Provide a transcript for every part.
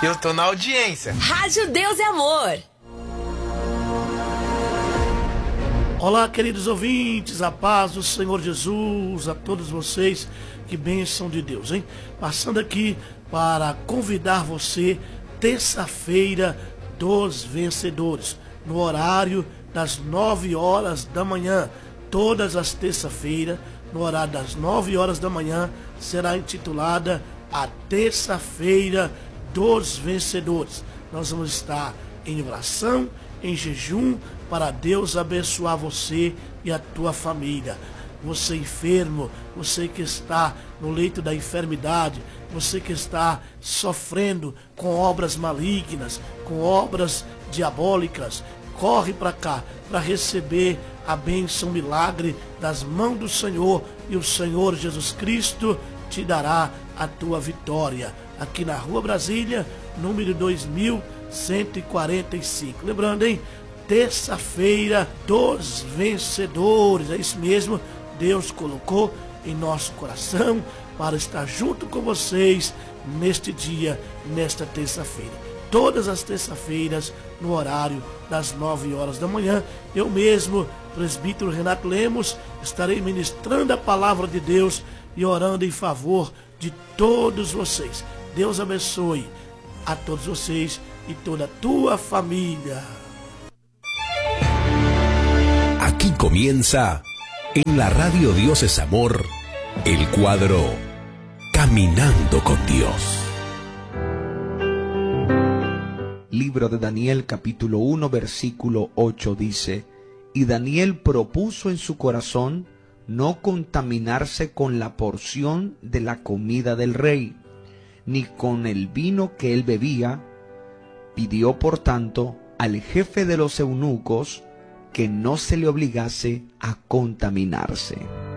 Eu tô na audiência. Rádio Deus e Amor. Olá, queridos ouvintes, a paz do Senhor Jesus a todos vocês, que bênção de Deus, hein? Passando aqui para convidar você, terça-feira dos vencedores, no horário das 9 horas da manhã, todas as terça-feiras, no horário das 9 horas da manhã, será intitulada a terça-feira dos vencedores. Nós vamos estar em oração, em jejum, para Deus abençoar você e a tua família. Você enfermo, você que está no leito da enfermidade, você que está sofrendo com obras malignas, com obras diabólicas, corre para cá para receber a bênção, milagre das mãos do Senhor, e o Senhor Jesus Cristo te dará a tua vitória. Aqui na Rua Brasília, número 2145. Lembrando, hein? Terça-feira dos vencedores. É isso mesmo, Deus colocou em nosso coração para estar junto com vocês neste dia, nesta terça-feira. Todas as terças-feiras, no horário das 9 horas da manhã, eu mesmo, presbítero Renato Lemos, estarei ministrando a palavra de Deus e orando em favor de todos vocês. Deus abençoe a todos vocês e toda a tua família. Aquí comienza, en la radio Dios es Amor, el cuadro Caminando con Dios. Libro de Daniel, capítulo 1, versículo 8 dice: Y Daniel propuso en su corazón no contaminarse con la porción de la comida del rey, ni con el vino que él bebía. Pidió por tanto al jefe de los eunucos que no se le obligase a contaminarse.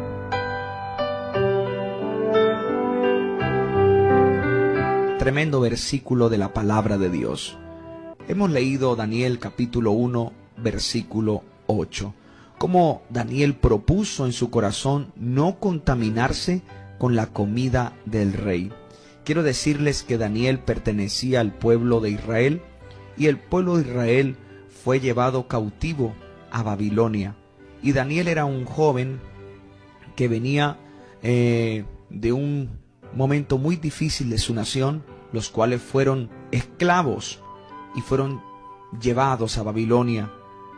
Tremendo versículo de la palabra de Dios. Hemos leído Daniel capítulo 1, versículo 8. Cómo Daniel propuso en su corazón no contaminarse con la comida del rey. Quiero decirles que Daniel pertenecía al pueblo de Israel, y el pueblo de Israel fue llevado cautivo a Babilonia. Y Daniel era un joven que venía de un momento muy difícil de su nación, los cuales fueron esclavos y fueron llevados a Babilonia.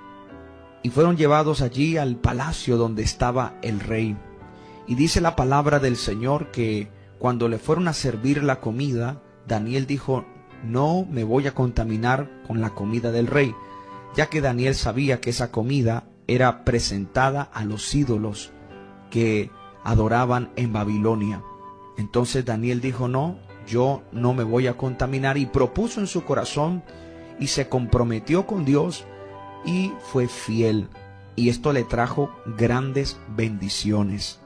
Y fueron llevados allí al palacio donde estaba el rey. Y dice la palabra del Señor que cuando le fueron a servir la comida, Daniel dijo: no me voy a contaminar con la comida del rey, ya que Daniel sabía que esa comida era presentada a los ídolos que adoraban en Babilonia. Entonces Daniel dijo: no, yo no me voy a contaminar, y propuso en su corazón y se comprometió con Dios y fue fiel, y esto le trajo grandes bendiciones.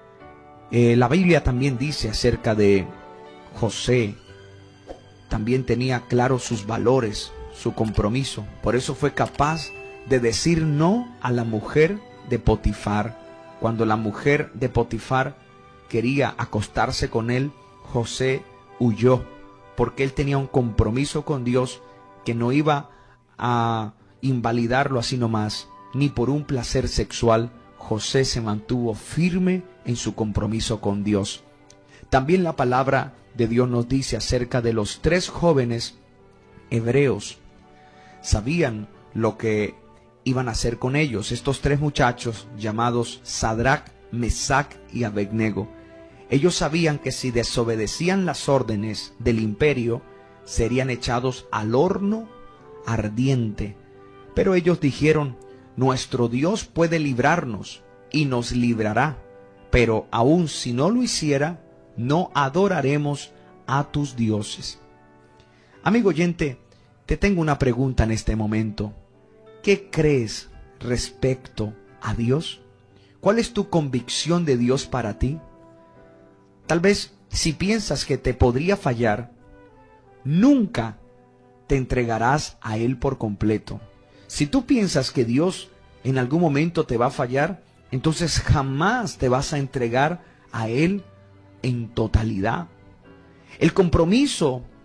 La Biblia también dice acerca de José, también tenía claros sus valores, su compromiso. Por eso fue capaz de decir no a la mujer de Potifar. Cuando la mujer de Potifar quería acostarse con él, José huyó, porque él tenía un compromiso con Dios que no iba a invalidarlo así nomás, ni por un placer sexual. José se mantuvo firme en su compromiso con Dios. También la palabra de Dios nos dice acerca de los 3 jóvenes hebreos. Sabían lo que iban a hacer con ellos. Estos 3 muchachos llamados Sadrach, Mesac y Abednego. Ellos sabían que si desobedecían las órdenes del imperio, serían echados al horno ardiente. Pero ellos dijeron: nuestro Dios puede librarnos y nos librará, pero aun si no lo hiciera, no adoraremos a tus dioses. Amigo oyente, te tengo una pregunta en este momento. ¿Qué crees respecto a Dios? ¿Cuál es tu convicción de Dios para ti? Tal vez si piensas que te podría fallar, nunca te entregarás a Él por completo. Si tú piensas que Dios en algún momento te va a fallar, entonces jamás te vas a entregar a Él en totalidad. El compromiso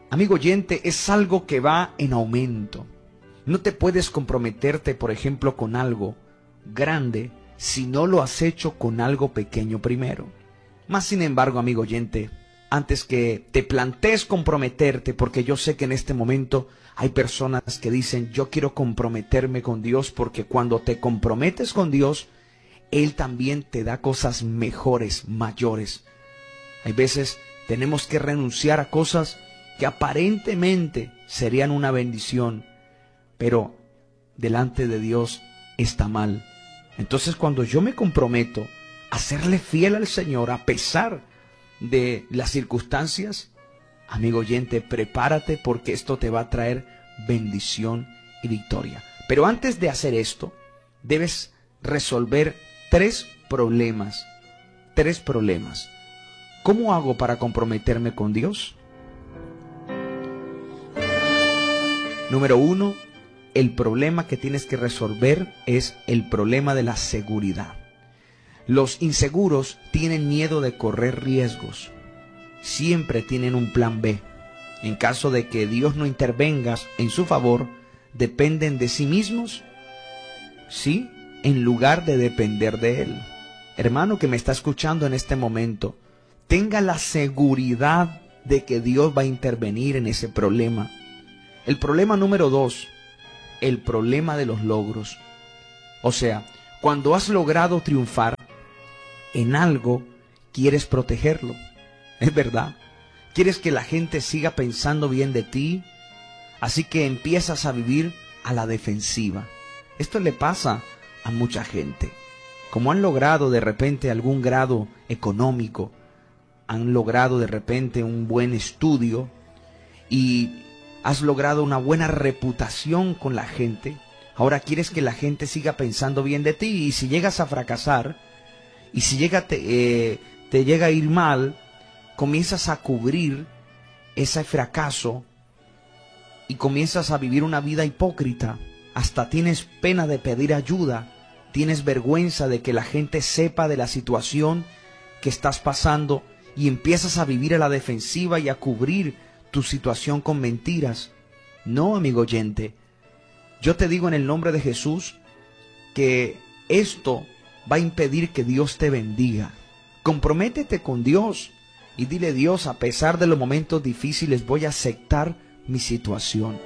amigo oyente, es algo que va en aumento. No te puedes comprometerte, por ejemplo, con algo grande si no lo has hecho con algo pequeño primero. Más sin embargo, amigo oyente, antes que te plantees comprometerte, porque yo sé que en este momento hay personas que dicen, yo quiero comprometerme con Dios, porque cuando te comprometes con Dios, Él también te da cosas mejores, mayores. Hay veces tenemos que renunciar a cosas que aparentemente serían una bendición, pero delante de Dios está mal. Entonces, cuando yo me comprometo a serle fiel al Señor a pesar de las circunstancias, amigo oyente, prepárate, porque esto te va a traer bendición y victoria. Pero antes de hacer esto, debes resolver tres problemas. ¿Cómo hago para comprometerme con Dios? Número 1, el problema que tienes que resolver es el problema de la seguridad. Los inseguros tienen miedo de correr riesgos. Siempre tienen un plan B. En caso de que Dios no intervenga en su favor, dependen de sí mismos, ¿sí?, en lugar de depender de Él. Hermano que me está escuchando en este momento, tenga la seguridad de que Dios va a intervenir en ese problema. El problema número 2, el problema de los logros. O sea, cuando has logrado triunfar en algo, quieres protegerlo. Es verdad. Quieres que la gente siga pensando bien de ti, así que empiezas a vivir a la defensiva. Esto le pasa a mucha gente. Como han logrado de repente algún grado económico, han logrado de repente un buen estudio y has logrado una buena reputación con la gente, ahora quieres que la gente siga pensando bien de ti, y si llegas a fracasar, y si te llega a ir mal, comienzas a cubrir ese fracaso y comienzas a vivir una vida hipócrita. Hasta tienes pena de pedir ayuda, tienes vergüenza de que la gente sepa de la situación que estás pasando y empiezas a vivir a la defensiva y a cubrir tu situación con mentiras. No, amigo oyente, yo te digo en el nombre de Jesús que esto va a impedir que Dios te bendiga. Comprométete con Dios y dile: Dios, a pesar de los momentos difíciles, voy a aceptar mi situación.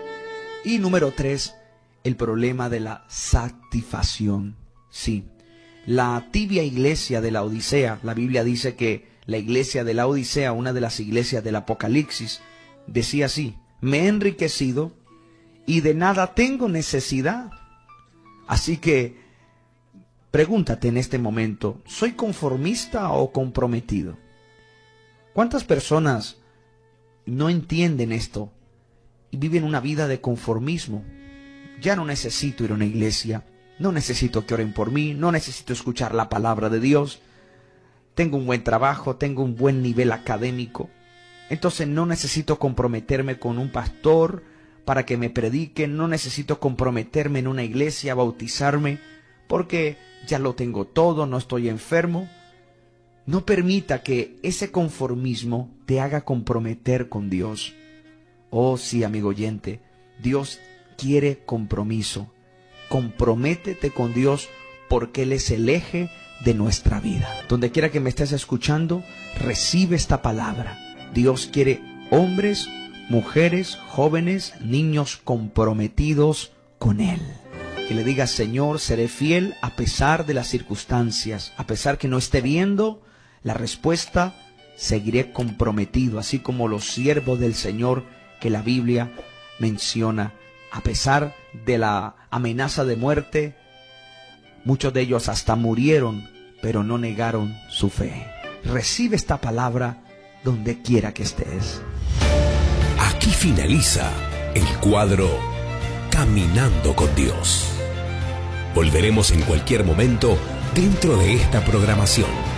Y número 3, el problema de la satisfacción. Sí, la tibia iglesia de la Odisea, la Biblia dice que la iglesia de la Odisea, una de las iglesias del Apocalipsis, decía así: me he enriquecido y de nada tengo necesidad. Así que pregúntate en este momento, ¿soy conformista o comprometido? ¿Cuántas personas no entienden esto y viven una vida de conformismo? Ya no necesito ir a una iglesia, no necesito que oren por mí, no necesito escuchar la palabra de Dios. Tengo un buen trabajo, tengo un buen nivel académico, entonces no necesito comprometerme con un pastor para que me predique, no necesito comprometerme en una iglesia, bautizarme, porque ya lo tengo todo, no estoy enfermo. No permita que ese conformismo te haga comprometer con Dios. Oh sí, amigo oyente, Dios quiere compromiso. Comprométete con Dios porque Él es el eje de nuestra vida. Donde quiera que me estés escuchando, recibe esta palabra. Dios quiere hombres, mujeres, jóvenes, niños comprometidos con Él. Que le digas: Señor, seré fiel a pesar de las circunstancias, a pesar que no esté viendo la respuesta, seguiré comprometido, así como los siervos del Señor que la Biblia menciona. A pesar de la amenaza de muerte, muchos de ellos hasta murieron, pero no negaron su fe. Recibe esta palabra donde quiera que estés. Aquí finaliza el cuadro Caminando con Dios. Volveremos en cualquier momento dentro de esta programación.